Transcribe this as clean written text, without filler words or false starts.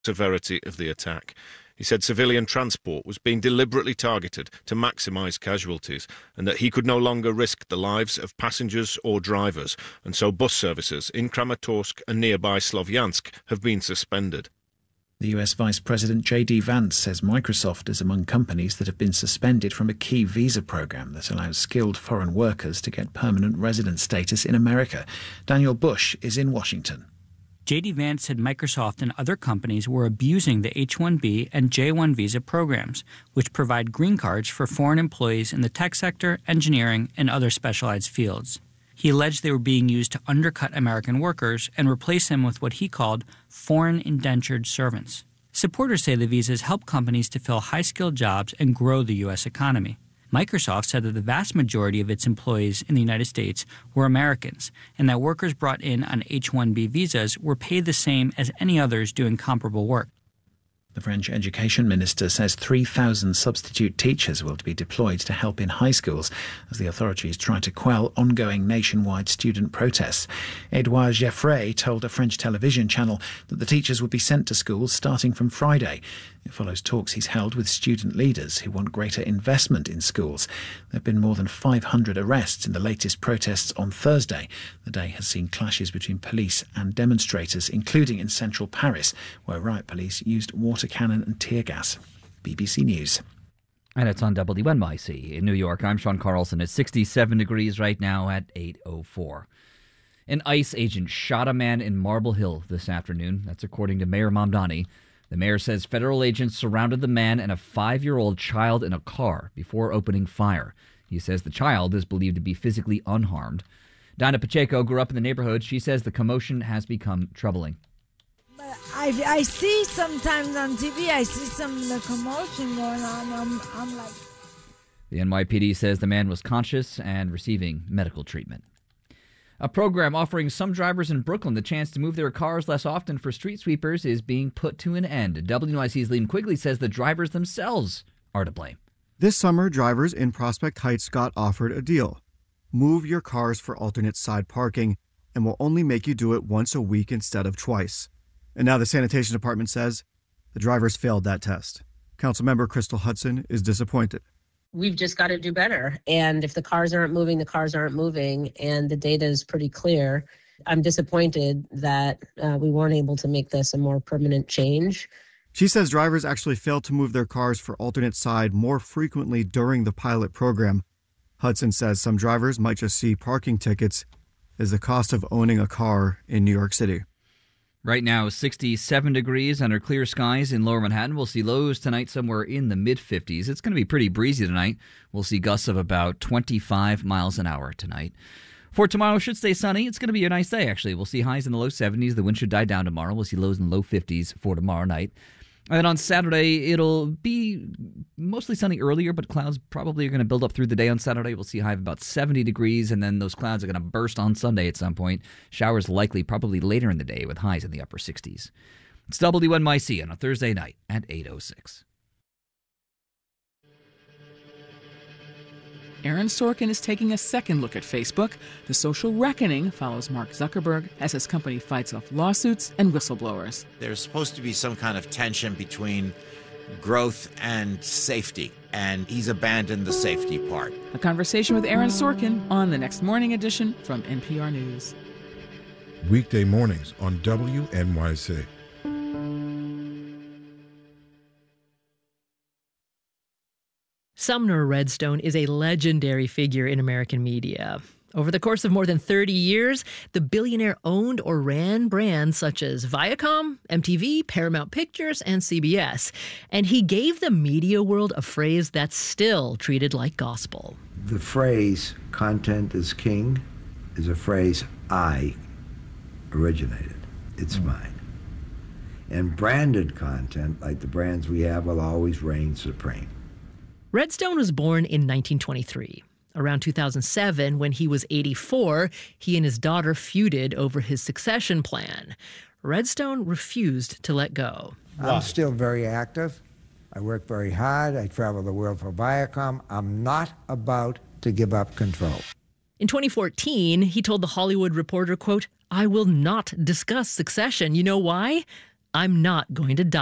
severity of the attack. He said civilian transport was being deliberately targeted to maximise casualties and that he could no longer risk the lives of passengers or drivers, and so bus services in Kramatorsk and nearby Slovyansk have been suspended. The US Vice President J.D. Vance says Microsoft is among companies that have been suspended from a key visa program that allows skilled foreign workers to get permanent resident status in America. Daniel Bush is in Washington. J.D. Vance said Microsoft and other companies were abusing the H-1B and J-1 visa programs, which provide green cards for foreign employees in the tech sector, engineering, and other specialized fields. He alleged they were being used to undercut American workers and replace them with what he called foreign indentured servants. Supporters say the visas help companies to fill high-skilled jobs and grow the U.S. economy. Microsoft said that the vast majority of its employees in the United States were Americans, and that workers brought in on H-1B visas were paid the same as any others doing comparable work. The French education minister says 3,000 substitute teachers will be deployed to help in high schools as the authorities try to quell ongoing nationwide student protests. Edouard Geffray told a French television channel that the teachers would be sent to schools starting from Friday. It follows talks he's held with student leaders who want greater investment in schools. There have been more than 500 arrests in the latest protests on Thursday. The day has seen clashes between police and demonstrators, including in central Paris, where riot police used water cannon and tear gas. BBC News. And it's on WNYC in New York. I'm Sean Carlson. It's 67 degrees right now at 8:04. An ICE agent shot a man in Marble Hill this afternoon. That's according to Mayor Mamdani. The mayor says federal agents surrounded the man and a 5-year-old child in a car before opening fire. He says the child is believed to be physically unharmed. Donna Pacheco grew up in the neighborhood. She says the commotion has become troubling. But I see sometimes on TV, I see some of the commotion going on. I'm like... The NYPD says the man was conscious and receiving medical treatment. A program offering some drivers in Brooklyn the chance to move their cars less often for street sweepers is being put to an end. WNYC's Liam Quigley says the drivers themselves are to blame. This summer, drivers in Prospect Heights got offered a deal. Move your cars for alternate side parking, and we'll only make you do it once a week instead of twice. And now the sanitation department says the drivers failed that test. Councilmember Crystal Hudson is disappointed. We've just got to do better. And if the cars aren't moving, the cars aren't moving. And the data is pretty clear. I'm disappointed that we weren't able to make this a more permanent change. She says drivers actually failed to move their cars for alternate side more frequently during the pilot program. Hudson says some drivers might just see parking tickets as the cost of owning a car in New York City. Right now, 67 degrees under clear skies in lower Manhattan. We'll see lows tonight somewhere in the mid-50s. It's going to be pretty breezy tonight. We'll see gusts of about 25 miles an hour tonight. For tomorrow, should stay sunny. It's going to be a nice day, actually. We'll see highs in the low 70s. The wind should die down tomorrow. We'll see lows in the low 50s for tomorrow night. And then on Saturday, it'll be mostly sunny earlier, but clouds probably are going to build up through the day on Saturday. We'll see a high of about 70 degrees, and then those clouds are going to burst on Sunday at some point. Showers likely probably later in the day with highs in the upper 60s. It's WNYC on a Thursday night at 8:06. Aaron Sorkin is taking a second look at Facebook. The social reckoning follows Mark Zuckerberg as his company fights off lawsuits and whistleblowers. There's supposed to be some kind of tension between growth and safety, and he's abandoned the safety part. A conversation with Aaron Sorkin on the next morning edition from NPR News. Weekday mornings on WNYC. Sumner Redstone is a legendary figure in American media. Over the course of more than 30 years, the billionaire owned or ran brands such as Viacom, MTV, Paramount Pictures, and CBS. And he gave the media world a phrase that's still treated like gospel. The phrase, content is king, is a phrase I originated. It's mine. And branded content, like the brands we have, will always reign supreme. Redstone was born in 1923. Around 2007, when he was 84, he and his daughter feuded over his succession plan. Redstone refused to let go. I'm still very active. I work very hard. I travel the world for Viacom. I'm not about to give up control. In 2014, he told The Hollywood Reporter, quote, "I will not discuss succession. You know why? I'm not going to die.